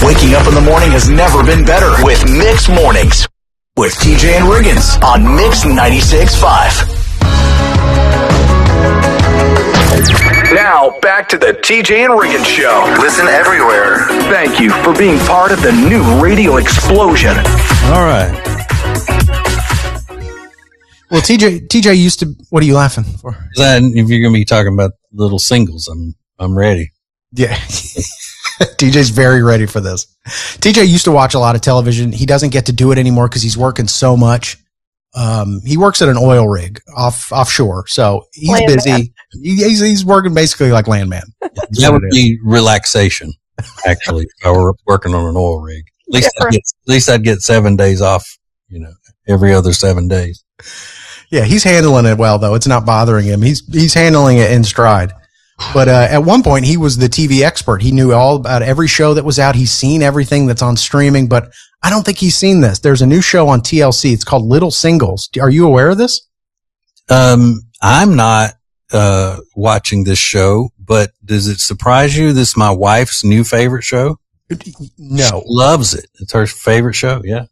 Waking up in the morning has never been better with Mix Mornings with TJ and Riggins on Mix 96.5. Now, back to the TJ and Riggins Show. Listen everywhere. Thank you for being part of the new radio explosion. All right. Well, TJ used to. What are you laughing for? If you're going to be talking about little singles, I'm ready. Yeah. TJ's very ready for this. TJ used to watch a lot of television. He doesn't get to do it anymore because he's working so much. He works at an oil rig offshore, so he's Land busy. man. He's working basically like landman. That would be relaxation, actually, if I were working on an oil rig. At least I'd get 7 days off, every other 7 days. Yeah, he's handling it well, though. It's not bothering him. He's handling it in stride. But at one point, he was the TV expert. He knew all about every show that was out. He's seen everything that's on streaming, but I don't think he's seen this. There's a new show on TLC. It's called Little Singles. Are you aware of this? I'm not watching this show, but does it surprise you? This is my wife's new favorite show. No. She loves it. It's her favorite show. Yeah.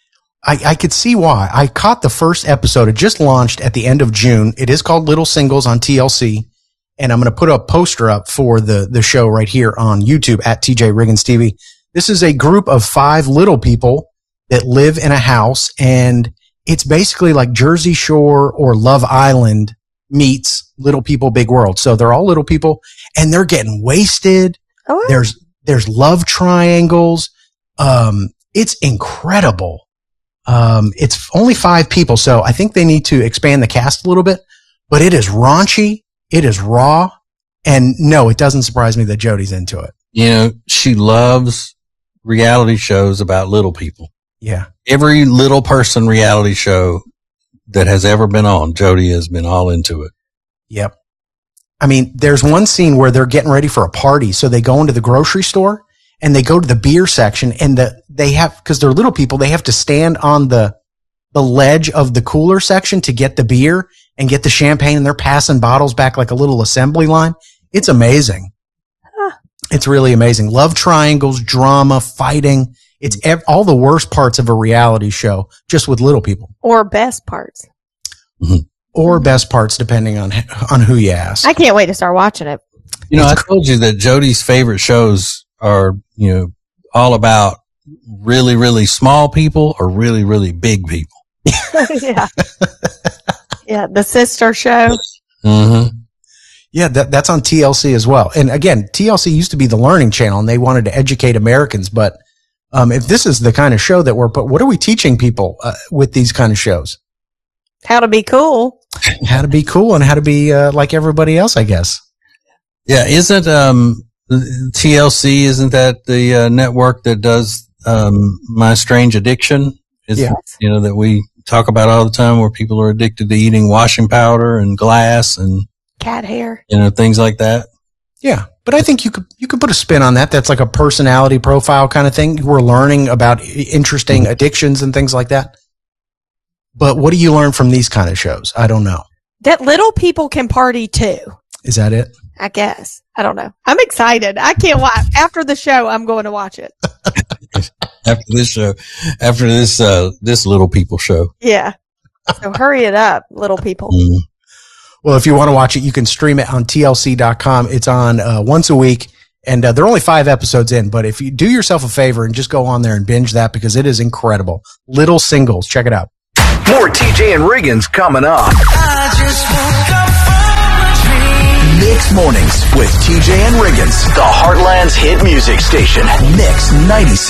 I could see why. I caught the first episode. It just launched at the end of June. It is called Little Singles on TLC. And I'm going to put a poster up for the show right here on YouTube at TJ Riggins TV. This is a group of 5 little people that live in a house, and it's basically like Jersey Shore or Love Island meets Little People, Big World. So they're all little people, and they're getting wasted. Oh, There's love triangles. It's incredible. It's only 5 people, so I think they need to expand the cast a little bit, but it is raunchy. It is raw. And no, it doesn't surprise me that Jody's into it. She loves reality shows about little people. Yeah. Every little person reality show that has ever been on, Jody has been all into it. Yep. I mean, there's one scene where they're getting ready for a party. So they go into the grocery store and they go to the beer section, and because they're little people, they have to stand on the ledge of the cooler section to get the beer and get the champagne, and they're passing bottles back like a little assembly line. It's amazing. Huh. It's really amazing. Love triangles, drama, fighting. It's all the worst parts of a reality show, just with little people. Or best parts. Mm-hmm. Or best parts, depending on who you ask. I can't wait to start watching it. I told you that Jody's favorite shows are, all about really, really small people or really, really big people. Yeah. Yeah, the sister show. Mm-hmm. Yeah, that's on TLC as well. And again, TLC used to be the learning channel, and they wanted to educate Americans. But if this is the kind of show that what are we teaching people with these kind of shows? How to be cool. How to be cool and how to be like everybody else, I guess. Yeah, isn't TLC, isn't that the network that does My Strange Addiction? Yeah. That we talk about all the time, where people are addicted to eating washing powder and glass and Cat hair. Things like that. Yeah, but I think you could put a spin on that. That's like a personality profile kind of thing. We're learning about interesting addictions and things like that. But what do you learn from these kind of shows? I don't know. That little people can party too. Is that it? I guess. I don't know. I'm excited. I can't watch. After the show, I'm going to watch it. After this little people show. Yeah. So hurry it up, little people. Mm. Well, if you want to watch it, you can stream it on TLC.com. It's on once a week, and they're only 5 episodes in. But if you do yourself a favor and just go on there and binge that, because it is incredible. Little Singles. Check it out. More TJ and Riggins coming up. I just woke up from a dream. Mix Mornings with TJ and Riggins, the Heartland's hit music station, Mix 96.5.